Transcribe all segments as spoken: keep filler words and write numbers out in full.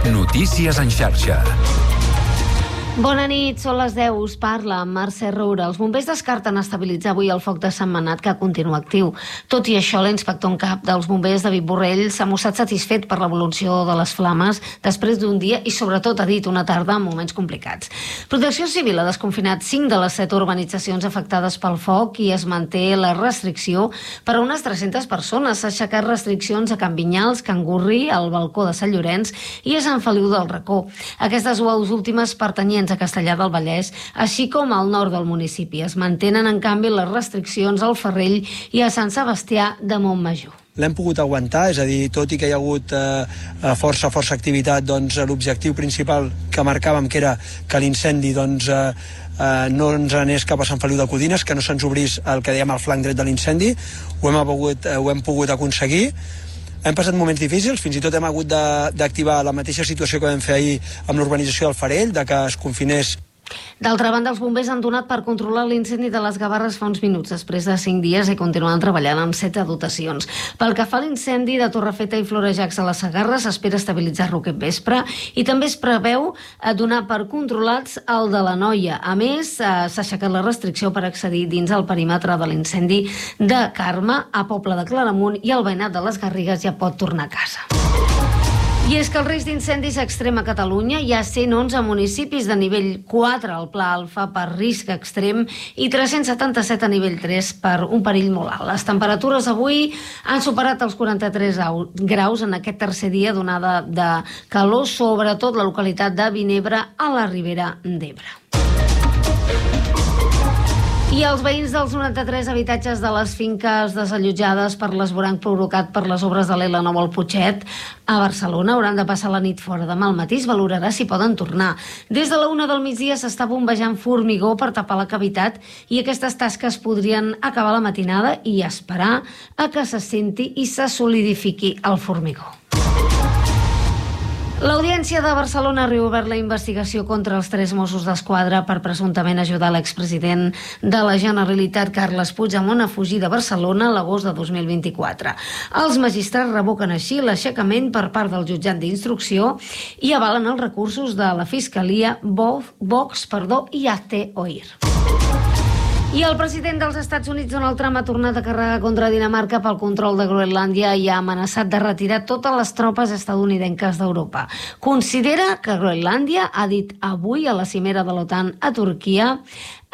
Notícies en xarxa. Bona nit, són les deu, us parla Mercè Roura. Els bombers descarten estabilitzar avui el foc de Sentmenat, que continua actiu. Tot i això, l'inspector en cap dels bombers, David Borrell, s'ha mostrat satisfet per l'evolució de les flames després d'un dia i, sobretot, ha dit, una tarda amb moments complicats. Protecció Civil ha desconfinat cinc de les set urbanitzacions afectades pel foc i es manté la restricció per a unes tres-centes persones. S'ha aixecat restriccions a Can Vinyals, Can Gurri, al balcó de Sant Llorenç i a Sant Feliu del Racó. Aquestes dues últimes pertanyents a Castellar del Vallès, així com al nord del municipi. Es mantenen, en canvi, les restriccions al Ferrell i a Sant Sebastià de Montmajor. L'hem pogut aguantar, és a dir, tot i que hi ha hagut eh, força, força activitat, doncs l'objectiu principal que marcàvem, que era que l'incendi doncs, eh, eh, no ens anés cap a Sant Feliu de Codines, que no se'ns obrís el que dèiem el flanc dret de l'incendi, ho hem pogut, eh, ho hem pogut aconseguir. Hem passat moments difícils, fins i tot hem hagut d'activar la mateixa situació que vam fer ahir amb l'urbanització del Farell, de que es confinés. D'altra banda, els bombers han donat per controlar l'incendi de les Gavarres fa uns minuts, després de cinc dies, i continuen treballant amb setze dotacions. Pel que fa a l'incendi de Torrefeta i Florejacs a les Segarres, s'espera estabilitzar-lo aquest vespre i també es preveu donar per controlats el de la Noia. A més, s'ha aixecat la restricció per accedir dins el perímetre de l'incendi de Carme, a Poble de Claramunt, i el veïnat de les Garrigues ja pot tornar a casa. I és que el risc d'incendis extrem a Catalunya hi ha cent onze municipis de nivell quatre al Pla Alfa per risc extrem i tres-cents setanta-set a nivell tres per un perill molt alt. Les temperatures avui han superat els quaranta-tres graus en aquest tercer dia d'onada de calor, sobretot la localitat de Vinebre a la Ribera d'Ebre. I els veïns dels noranta-tres habitatges de les finques desallotjades per l'esvoranc provocat per les obres de l'L nou al Putxet a Barcelona hauran de passar la nit fora. Demà al matí es valorarà si poden tornar. Des de la una del migdia s'està bombejant formigó per tapar la cavitat i aquestes tasques podrien acabar la matinada i esperar a que se senti i se solidifiqui el formigó. L'Audiència de Barcelona ha reobert la investigació contra els tres Mossos d'Esquadra per presumptament ajudar l'expresident de la Generalitat, Carles Puigdemont, a fugir de Barcelona a l'agost de dos mil vint-i-quatre. Els magistrats revoquen així l'aixecament per part del jutjat d'instrucció i avalen els recursos de la Fiscalia, Vox perdó, i Hazte Oír. I el president dels Estats Units, Donald Trump, ha tornat a carregar contra Dinamarca pel control de Groenlàndia i ha amenaçat de retirar totes les tropes estatunidenques d'Europa. Considera que Groenlàndia, ha dit avui a la cimera de l'OTAN a Turquia,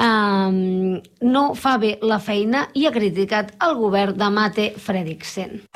eh, no fa bé la feina i ha criticat el govern de Mette Frederiksen.